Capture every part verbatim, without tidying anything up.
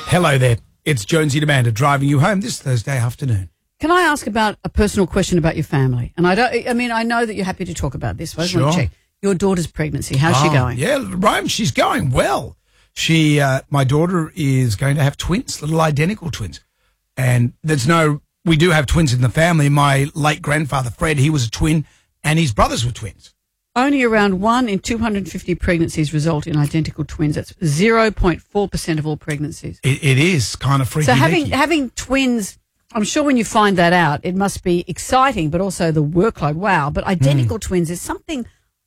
Hello there. It's Jonesy Demanda driving you home this Thursday afternoon. Can I ask about a personal question about your family? And I don't. I mean, I know that you're happy to talk about this. But I just Sure. want to check your daughter's pregnancy. How's oh, she going? Yeah, Rome, she's going well. She, uh, my daughter is going to have twins, little identical twins. And there's no, we do have twins in the family. My late grandfather, Fred, he was a twin and his brothers were twins. Only around one in two hundred fifty pregnancies result in identical twins. That's zero point four percent of all pregnancies. It, it is kind of freaky. So having deaky. having twins, I'm sure when you find that out, it must be exciting, but also the workload. Wow. But identical mm. twins is something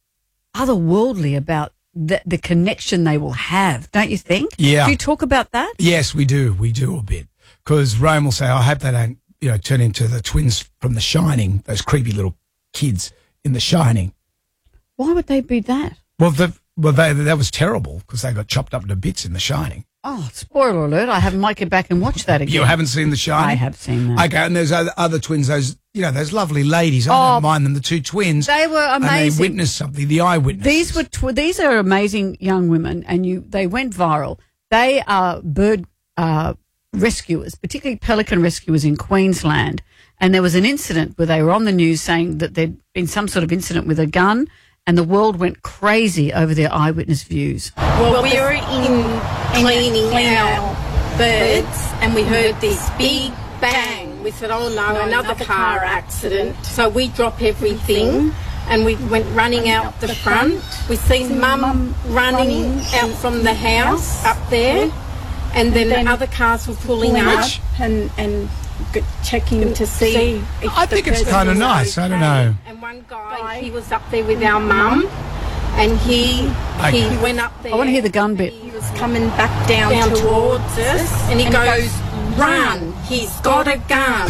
otherworldly about the, the connection they will have, don't you think? Yeah. Do you talk about that? Yes, we do. We do a bit. Because Rome will say, I hope they don't, you know, turn into the twins from The Shining, those creepy little kids in The Shining. Why would they be that? Well, the, well they, that was terrible because they got chopped up into bits in The Shining. Oh, spoiler alert. I haven't, might get back and watch that again. You haven't seen The Shining? I have seen that. Okay, and there's other, other twins, those, you know, those lovely ladies. I Oh, don't mind them, the two twins. They were amazing. And they witnessed something, the eyewitnesses. These were tw- these are amazing young women, and you they went viral. They are bird uh, rescuers, particularly pelican rescuers in Queensland. And there was an incident where they were on the news saying that there'd been some sort of incident with a gun, and the world went crazy over their eyewitness views. Well, we were in cleaning our birds, and we heard this big bang. We said, oh no, another car accident. So we drop everything and we went running out the front. We seen Mum running out from the house up there, and then other cars were pulling up and and checking to see if I think the it's person kind of was nice. I don't know. And one guy, he was up there with our mum, and he he Okay. went up there. I want to hear the gun bit. He was coming back down, down towards us, and he, and goes, he goes, run, he's got a gun.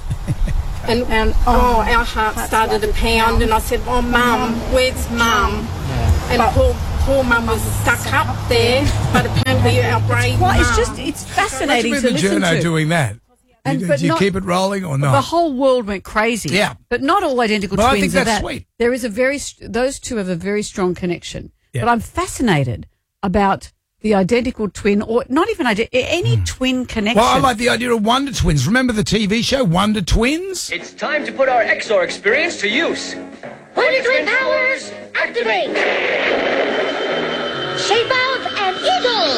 and, and oh, our heart started to pound, and I said, oh, Mum, where's Mum? Yeah. And poor, poor Mum was stuck up there, but apparently our brave Well, Mum. it's just, it's fascinating to Imagine the listen journo to. doing that. And- do but do you not- keep it rolling or not? The whole world went crazy. Yeah. But not all identical Well, I twins think are that's that. sweet. There is a very, st- those two have a very strong connection. Yeah. But I'm fascinated about the identical twin, or not even ide- any Hmm. twin connection. Well, I like the idea of Wonder Twins. Remember the T V show Wonder Twins? It's time to put our X R experience to use. Wonder Twin powers, activate! Shape of an eagle!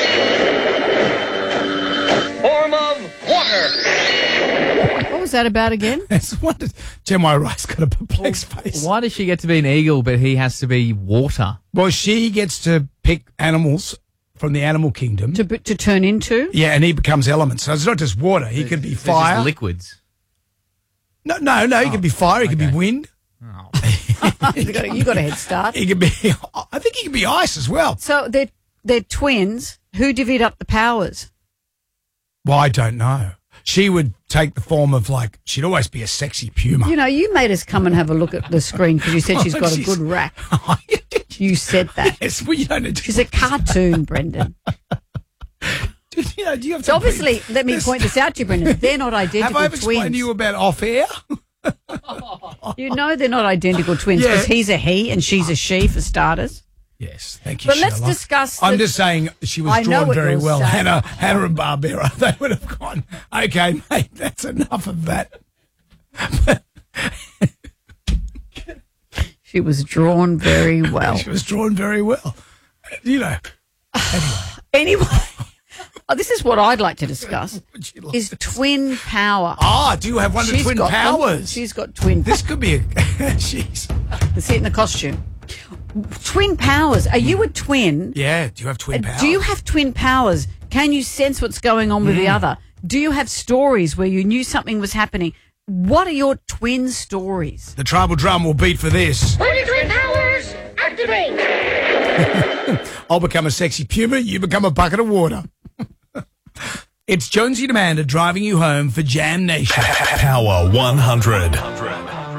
Form of water. What was that about again? It's Wonder. Gemini Rice got a perplexed face. Why does she get to be an eagle, but he has to be water? Well, she gets to pick animals from the animal kingdom. to to turn into? Yeah, and he becomes elements. So it's not just water. He could be There's fire. just liquids. No, no, no. He could be fire. He could be okay. wind. Oh. you, got a, you got a head start. He could be. I think he could be ice as well. So they're, they're twins. Who divvied up the powers? Well, I don't know. She would take the form of like she'd always be a sexy puma. You know, you made us come and have a look at the screen because you said she's got a She's- good rack. You said that. Yes, well, you don't need to. She's a cartoon, Brendan. You know, do you have So to obviously, let me This- point this out to you, Brendan. They're not Have identical I ever explained twins. to you about off air? You know they're not identical twins because Yeah. he's a he and she's a she for starters. Yes, thank you. But let's Sherlock. discuss I'm the- just saying she was I know drawn what very you're well. saying. Hannah, Hannah and Barbera, they would have gone. Okay, mate, that's enough of that. She was drawn very well. She was drawn very well. You know. Anyway, oh, this is what I'd like to discuss: Would you like is to- twin power. Ah, do you have one of She's twin got them. powers? She's got twin. This could be a. Jeez. Let's see it in the costume. Twin powers. Are you a twin? Yeah. Do you have twin powers? Do you have twin powers? Can you sense what's going on with the other? Do you have stories where you knew something was happening? What are your twin stories? The tribal drum will beat for this. Wonder Twin powers, activate! I'll become a sexy puma. You become a bucket of water. It's Jonesy Demanda driving you home for Jam Nation. Power one hundred.